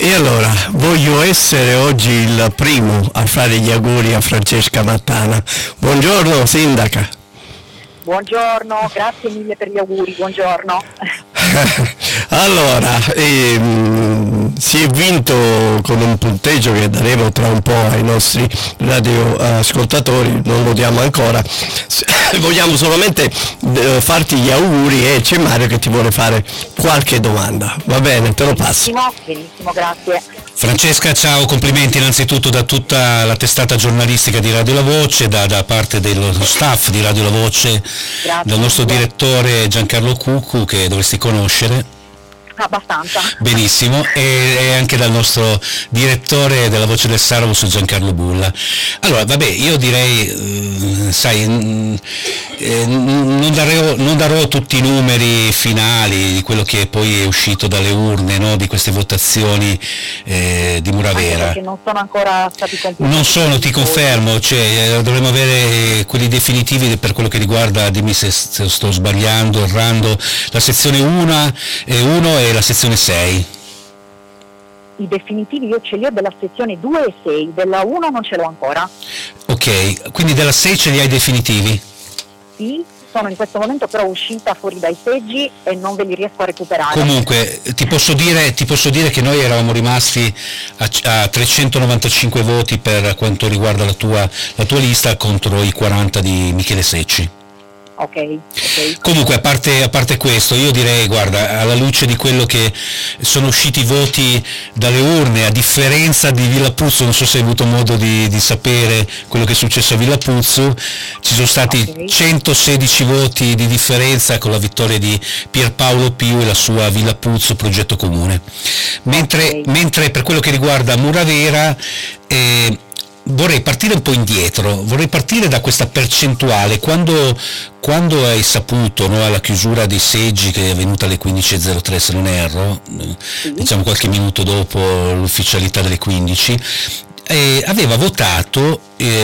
E allora, voglio essere oggi il primo a fare gli auguri a Francesca Mattana. Buongiorno Sindaca. Buongiorno, grazie mille per gli auguri, buongiorno. Allora, si è vinto con un punteggio che daremo tra un po' ai nostri radioascoltatori, non lo diamo ancora. Vogliamo solamente farti gli auguri e c'è Mario che ti vuole fare qualche domanda. Va bene, te lo passo. Benissimo, grazie. Francesca, ciao, complimenti innanzitutto da tutta la testata giornalistica di Radio La Voce, da parte dello staff di Radio La Voce, Grazie. dal nostro direttore Giancarlo Cuccu, che dovresti conoscere. Abbastanza. Benissimo, e anche dal nostro direttore della Voce del Sarabus Giancarlo Bulla. Allora, vabbè, io direi, non darò tutti i numeri finali di quello che poi è uscito dalle urne, no, di queste votazioni di Muravera. Perché non sono ancora stati completati. Non sono, ti confermo, dovremmo avere quelli definitivi per quello che riguarda, dimmi se sto sbagliando, errando, la sezione 1 e la sezione 6. I definitivi io ce li ho della sezione 2 e 6, della 1 non ce l'ho ancora. Ok, quindi della 6 ce li hai definitivi? Sì, sono in questo momento però uscita fuori dai seggi e non ve li riesco a recuperare. Comunque, ti posso dire che noi eravamo rimasti a 395 voti per quanto riguarda la tua lista contro i 40 di Michele Secci. Ok. Comunque, a parte questo, io direi, guarda, alla luce di quello che sono usciti i voti dalle urne, a differenza di Villapuzzo, non so se hai avuto modo di sapere quello che è successo a Villapuzzo, ci sono stati 116 voti di differenza con la vittoria di Pierpaolo Piu e la sua Villapuzzo Progetto Comune. Mentre per quello che riguarda Muravera, vorrei partire un po' indietro, vorrei partire da questa percentuale. Quando hai saputo, no, alla chiusura dei seggi, che è avvenuta alle 15.03 se non erro, diciamo qualche minuto dopo l'ufficialità delle 15, aveva votato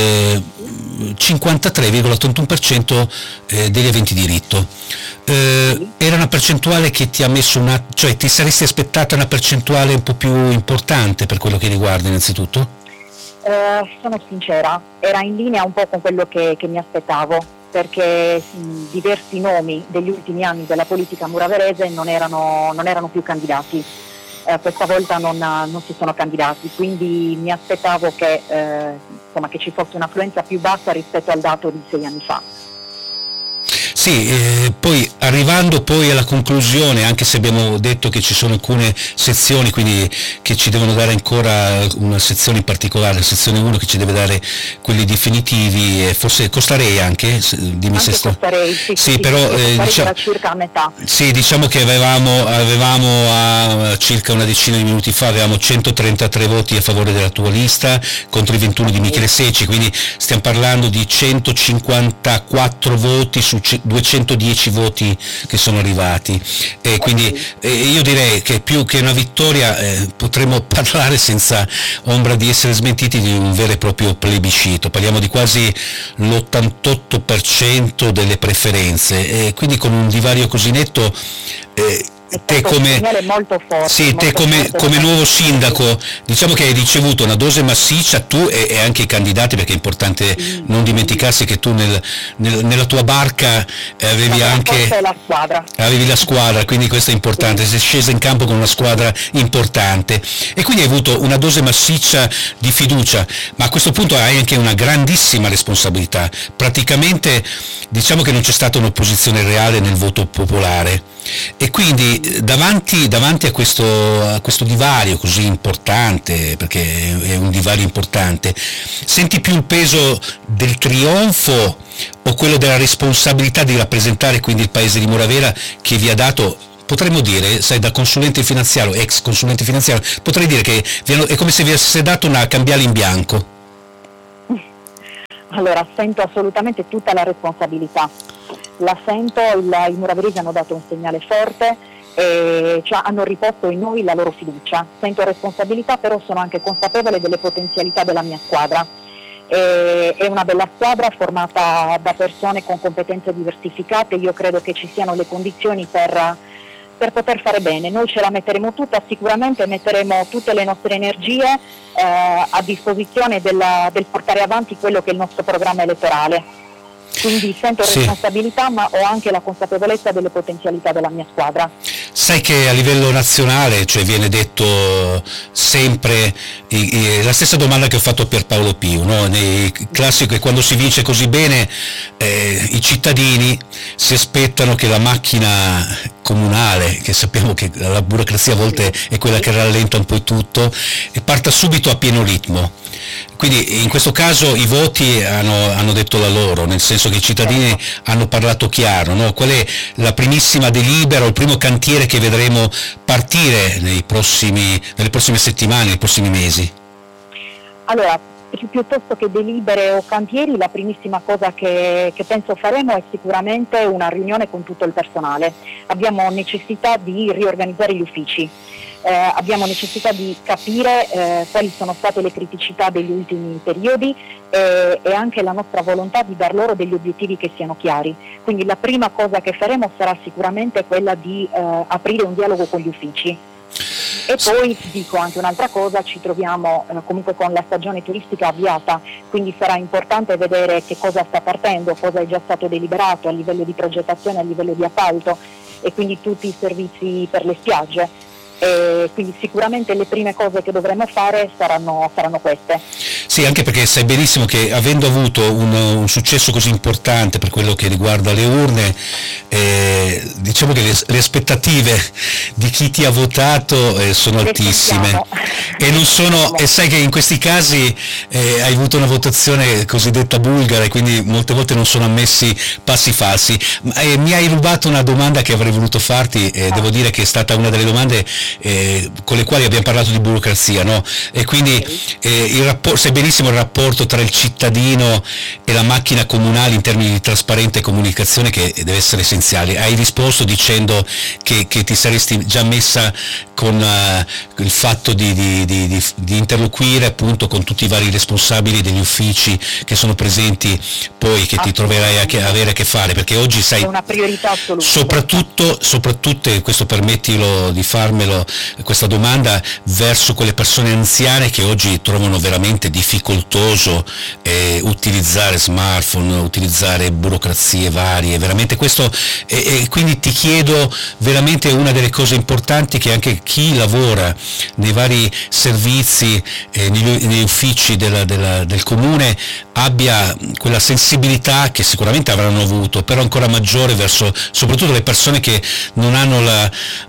53,81% degli aventi diritto. Era una percentuale che ti ha messo cioè ti saresti aspettata una percentuale un po' più importante per quello che riguarda innanzitutto? Sono sincera, era in linea un po' con quello che mi aspettavo, perché diversi nomi degli ultimi anni della politica muraverese non erano più candidati. Questa volta non si sono candidati, quindi mi aspettavo che ci fosse un'affluenza più bassa rispetto al dato di 6 anni fa. Sì, poi arrivando poi alla conclusione, anche se abbiamo detto che ci sono alcune sezioni, quindi che ci devono dare ancora una sezione in particolare, la sezione 1 che ci deve dare quelli definitivi, e forse Costarei anche, dimmi anche se Costarei, sì, però era circa a metà. Sì, diciamo che avevamo a circa una decina di minuti fa, avevamo 133 voti a favore della tua lista contro i 21 di Michele Secci, quindi stiamo parlando di 154 voti su 210 voti che sono arrivati, e quindi io direi che più che una vittoria potremmo parlare senza ombra di essere smentiti di un vero e proprio plebiscito. Parliamo di quasi l'88% delle preferenze, e quindi con un divario così netto, te come nuovo sindaco, diciamo che hai ricevuto una dose massiccia, tu e anche i candidati, perché è importante non dimenticarsi che tu nella tua barca avevi la squadra, quindi questo è importante, sei scesa in campo con una squadra importante e quindi hai avuto una dose massiccia di fiducia, ma a questo punto hai anche una grandissima responsabilità. Praticamente diciamo che non c'è stata un'opposizione reale nel voto popolare, e quindi davanti a questo divario così importante, perché è un divario importante, senti più il peso del trionfo o quello della responsabilità di rappresentare quindi il paese di Muravera, che vi ha dato, potremmo dire, sai, da consulente finanziario, ex consulente finanziario, potrei dire che è come se vi avesse dato una cambiale in bianco? Allora, sento assolutamente tutta la responsabilità. La sento, i muraveresi hanno dato un segnale forte e hanno riposto in noi la loro fiducia. Sento responsabilità, però sono anche consapevole delle potenzialità della mia squadra. È una bella squadra formata da persone con competenze diversificate. Io credo che ci siano le condizioni per per poter fare bene. Noi ce la metteremo tutta, sicuramente metteremo tutte le nostre energie a disposizione del portare avanti quello che è il nostro programma elettorale. Quindi sento responsabilità, ma ho anche la consapevolezza delle potenzialità della mia squadra. Sai che a livello nazionale, cioè, viene detto sempre la stessa domanda che ho fatto per Paolo Piu, no? Nei classico, quando si vince così bene i cittadini si aspettano che la macchina comunale, che sappiamo che la burocrazia a volte è quella che rallenta un po' tutto, e parta subito a pieno ritmo. Quindi in questo caso i voti hanno detto la loro, nel senso che i cittadini hanno parlato chiaro, no? Qual è la primissima delibera, il primo cantiere che vedremo partire nelle prossime settimane, nei prossimi mesi? Allora, piuttosto che delibere o cantieri, la primissima cosa che penso faremo è sicuramente una riunione con tutto il personale. Abbiamo necessità di riorganizzare gli uffici. Abbiamo necessità di capire quali sono state le criticità degli ultimi periodi e anche la nostra volontà di dar loro degli obiettivi che siano chiari. Quindi la prima cosa che faremo sarà sicuramente quella di aprire un dialogo con gli uffici. E poi dico anche un'altra cosa, ci troviamo comunque con la stagione turistica avviata, quindi sarà importante vedere che cosa sta partendo, cosa è già stato deliberato a livello di progettazione, a livello di appalto e quindi tutti i servizi per le spiagge. Quindi sicuramente le prime cose che dovremo fare saranno queste. Sì, anche perché sai benissimo che avendo avuto un successo così importante per quello che riguarda le urne, diciamo che le aspettative di chi ti ha votato sono altissime e sai che in questi casi hai avuto una votazione cosiddetta bulgara e quindi molte volte non sono ammessi passi falsi. Mi hai rubato una domanda che avrei voluto farti e devo dire che è stata una delle domande con le quali abbiamo parlato di burocrazia, no? E quindi sai benissimo il rapporto tra il cittadino e la macchina comunale in termini di trasparente comunicazione che deve essere essenziale. Hai risposto dicendo che ti saresti già messa con il fatto di interloquire appunto con tutti i vari responsabili degli uffici che sono presenti poi, che ti troverai a avere a che fare, perché oggi sai, è una priorità assoluta. Soprattutto, e questo permettilo di farmelo, questa domanda verso quelle persone anziane che oggi trovano veramente difficoltoso utilizzare smartphone, utilizzare burocrazie varie, veramente questo, e quindi ti chiedo veramente una delle cose importanti che anche chi lavora nei vari servizi, negli uffici del comune abbia quella sensibilità che sicuramente avranno avuto, però ancora maggiore verso soprattutto le persone che non hanno la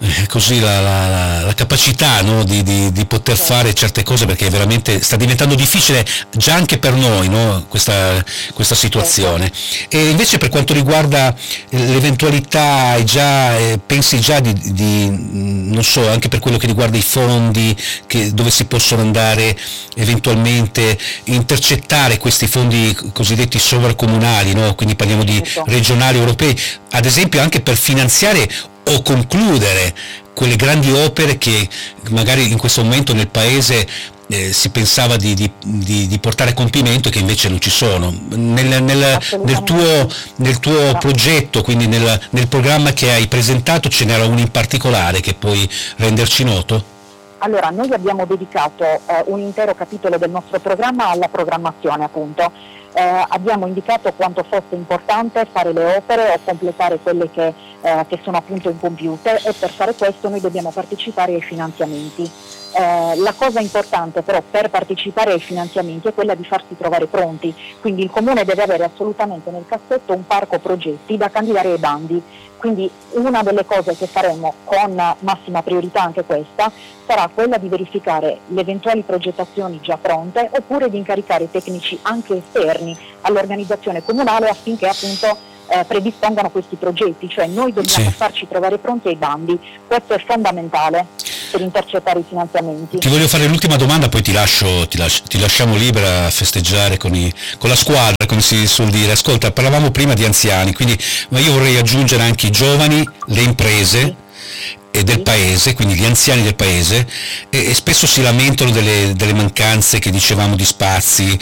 capacità, no, di poter fare certe cose, perché veramente sta diventando difficile già anche per noi, no, questa situazione. E invece per quanto riguarda l'eventualità, pensi già non so, anche per quello che riguarda i fondi dove si possono andare eventualmente intercettare questi fondi cosiddetti sovracomunali, no? Quindi parliamo di regionali, europei, ad esempio anche per finanziare o concludere quelle grandi opere che magari in questo momento nel paese si pensava di portare a compimento e che invece non ci sono. Nel tuo progetto, quindi nel programma che hai presentato, ce n'era uno in particolare che puoi renderci noto? Allora, noi abbiamo dedicato un intero capitolo del nostro programma alla programmazione, appunto. Abbiamo indicato quanto fosse importante fare le opere o completare quelle che sono appunto incompiute, e per fare questo noi dobbiamo partecipare ai finanziamenti. La cosa importante però per partecipare ai finanziamenti è quella di farsi trovare pronti, quindi il Comune deve avere assolutamente nel cassetto un parco progetti da candidare ai bandi. Quindi una delle cose che faremo con massima priorità, anche questa, sarà quella di verificare le eventuali progettazioni già pronte, oppure di incaricare tecnici anche esterni all'organizzazione comunale affinché appunto predispongano questi progetti, cioè noi dobbiamo farci trovare pronti ai bandi. Questo è fondamentale per intercettare i finanziamenti. Ti voglio fare l'ultima domanda, poi ti lasciamo libera a festeggiare con la squadra, come si suol dire. Ascolta, parlavamo prima di anziani, ma io vorrei aggiungere anche i giovani, le imprese e del paese, quindi gli anziani del paese, e spesso si lamentano delle mancanze che dicevamo di spazi,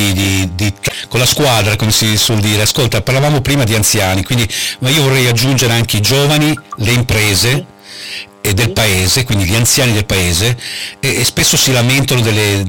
con la squadra, come si suol dire. Ascolta, parlavamo prima di anziani, ma io vorrei aggiungere anche i giovani, le imprese del paese, quindi gli anziani del paese, e spesso si lamentano